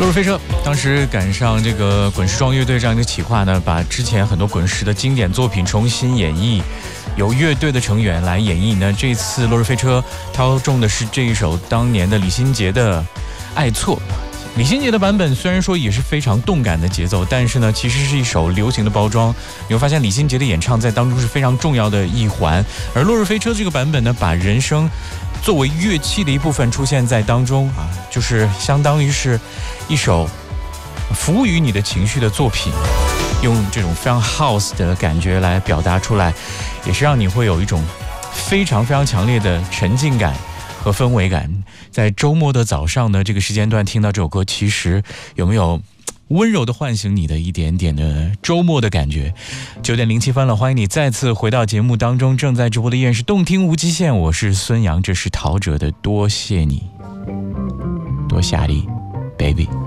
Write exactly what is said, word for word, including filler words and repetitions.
落日飞车当时赶上这个滚石壮乐队这样一个企划呢，把之前很多滚石的经典作品重新演绎，由乐队的成员来演绎呢。这次落日飞车挑中的是这一首当年的李心洁的《爱错》。李心洁的版本虽然说也是非常动感的节奏，但是呢，其实是一首流行的包装。你会发现李心洁的演唱在当中是非常重要的一环，而落日飞车这个版本呢，把人声作为乐器的一部分出现在当中啊，就是相当于是一首服务于你的情绪的作品，用这种非常 house 的感觉来表达出来，也是让你会有一种非常非常强烈的沉浸感和氛围感。在周末的早上呢，这个时间段听到这首歌，其实有没有温柔的唤醒你的一点点的周末的感觉？九点零七分了，欢迎你再次回到节目当中。正在直播的依然是动听无极限，我是孙杨，这是陶喆的多谢你，多谢你 baby。